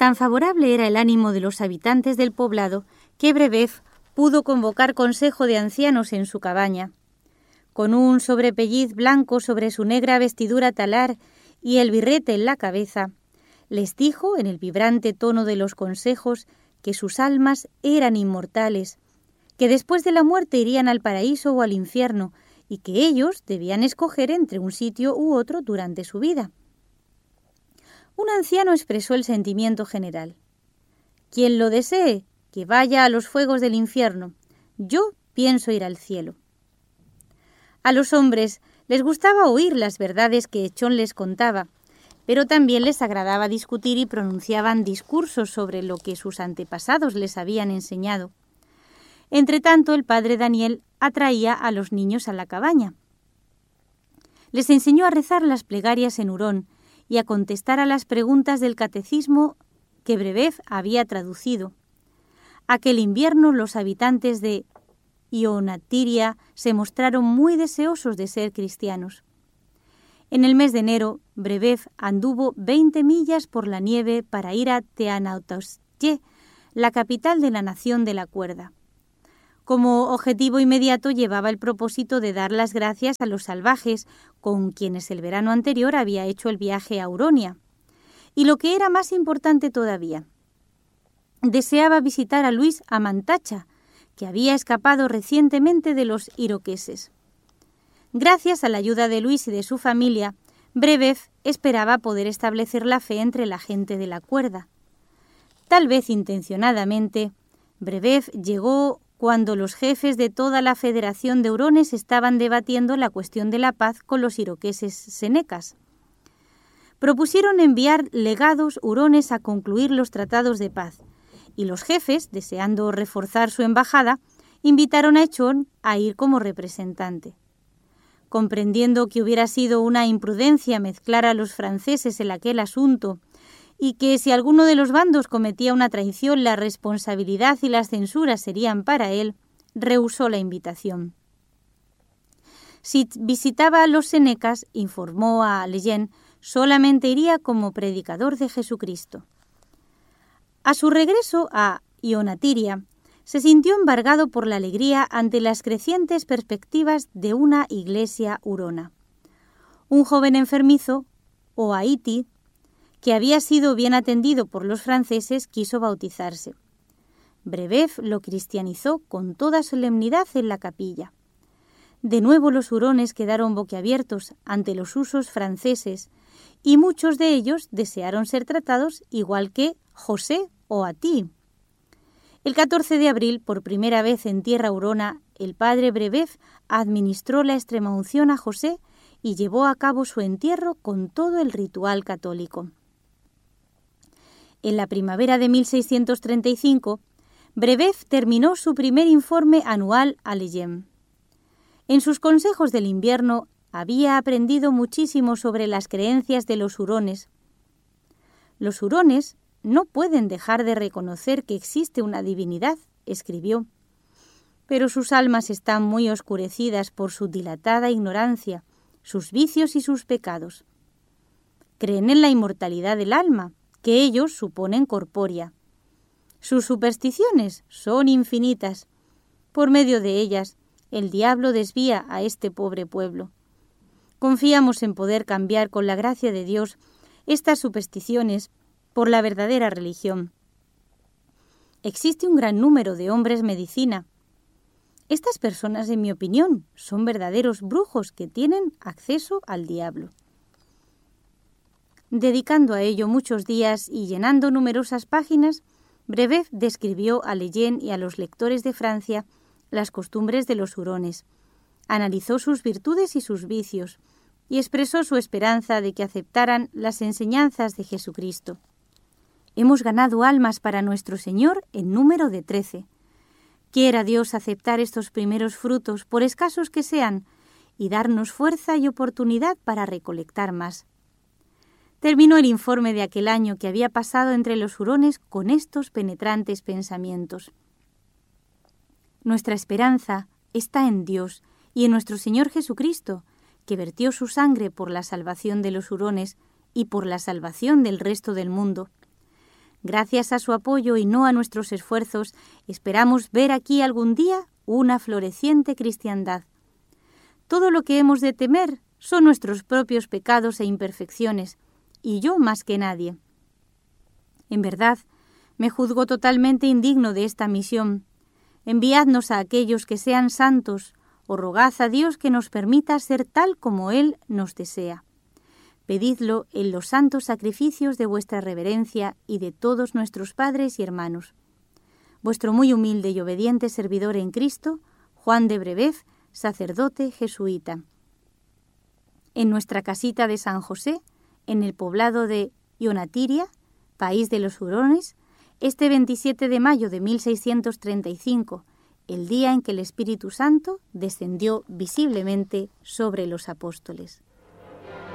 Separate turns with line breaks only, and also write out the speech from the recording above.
Tan favorable era el ánimo de los habitantes del poblado que Brebev pudo convocar consejo de ancianos en su cabaña. Con un sobrepelliz blanco sobre su negra vestidura talar y el birrete en la cabeza, les dijo en el vibrante tono de los consejos que sus almas eran inmortales, que después de la muerte irían al paraíso o al infierno y que ellos debían escoger entre un sitio u otro durante su vida. Un anciano expresó el sentimiento general. Quien lo desee, que vaya a los fuegos del infierno. Yo pienso ir al cielo. A los hombres les gustaba oír las verdades que Echón les contaba, pero también les agradaba discutir y pronunciaban discursos sobre lo que sus antepasados les habían enseñado. Entretanto, el padre Daniel atraía a los niños a la cabaña. Les enseñó a rezar las plegarias en hurón y a contestar a las preguntas del catecismo que Brebev había traducido. Aquel invierno los habitantes de Ionatiria se mostraron muy deseosos de ser cristianos. En el mes de enero, Brebev anduvo 20 millas por la nieve para ir a Teanautosye, la capital de la nación de la cuerda. Como objetivo inmediato llevaba el propósito de dar las gracias a los salvajes con quienes el verano anterior había hecho el viaje a Auronia. Y lo que era más importante todavía, deseaba visitar a Luis Amantacha, que había escapado recientemente de los iroqueses. Gracias a la ayuda de Luis y de su familia, Brebev esperaba poder establecer la fe entre la gente de la cuerda. Tal vez intencionadamente, Brebev llegó cuando los jefes de toda la Federación de Hurones estaban debatiendo la cuestión de la paz con los iroqueses senecas. Propusieron enviar legados hurones a concluir los tratados de paz, y los jefes, deseando reforzar su embajada, invitaron a Echón a ir como representante. Comprendiendo que hubiera sido una imprudencia mezclar a los franceses en aquel asunto y que si alguno de los bandos cometía una traición, la responsabilidad y las censuras serían para él, rehusó la invitación. Si visitaba a los senecas, informó a Leyen, solamente iría como predicador de Jesucristo. A su regreso a Ionatiria, se sintió embargado por la alegría ante las crecientes perspectivas de una iglesia hurona. Un joven enfermizo, Oaiti, que había sido bien atendido por los franceses, quiso bautizarse. Brebev lo cristianizó con toda solemnidad en la capilla. De nuevo los hurones quedaron boquiabiertos ante los usos franceses y muchos de ellos desearon ser tratados igual que José Oatí. El 14 de abril, por primera vez en tierra hurona, el padre Brebev administró la extremaunción a José y llevó a cabo su entierro con todo el ritual católico. En la primavera de 1635, Brebev terminó su primer informe anual a Leyen. En sus consejos del invierno había aprendido muchísimo sobre las creencias de los hurones. Los hurones no pueden dejar de reconocer que existe una divinidad, escribió, pero sus almas están muy oscurecidas por su dilatada ignorancia, sus vicios y sus pecados. Creen en la inmortalidad del alma, que ellos suponen corpórea. Sus supersticiones son infinitas. Por medio de ellas, el diablo desvía a este pobre pueblo. Confiamos en poder cambiar con la gracia de Dios estas supersticiones por la verdadera religión. Existe un gran número de hombres medicina. Estas personas, en mi opinión, son verdaderos brujos que tienen acceso al diablo. Dedicando a ello muchos días y llenando numerosas páginas, Brebev describió a Leyen y a los lectores de Francia las costumbres de los hurones, analizó sus virtudes y sus vicios y expresó su esperanza de que aceptaran las enseñanzas de Jesucristo. Hemos ganado almas para nuestro Señor en número de 13. Quiera Dios aceptar estos primeros frutos, por escasos que sean, y darnos fuerza y oportunidad para recolectar más. Terminó el informe de aquel año que había pasado entre los hurones con estos penetrantes pensamientos. Nuestra esperanza está en Dios y en nuestro Señor Jesucristo, que vertió su sangre por la salvación de los hurones y por la salvación del resto del mundo. Gracias a su apoyo y no a nuestros esfuerzos, esperamos ver aquí algún día una floreciente cristiandad. Todo lo que hemos de temer son nuestros propios pecados e imperfecciones, y yo más que nadie. En verdad, me juzgo totalmente indigno de esta misión. Enviadnos a aquellos que sean santos, o rogad a Dios que nos permita ser tal como Él nos desea. Pedidlo en los santos sacrificios de vuestra reverencia y de todos nuestros padres y hermanos. Vuestro muy humilde y obediente servidor en Cristo, Juan de Brebeuf, sacerdote jesuita. En nuestra casita de San José, en el poblado de Ionatiria, país de los Hurones, este 27 de mayo de 1635, el día en que el Espíritu Santo descendió visiblemente sobre los apóstoles.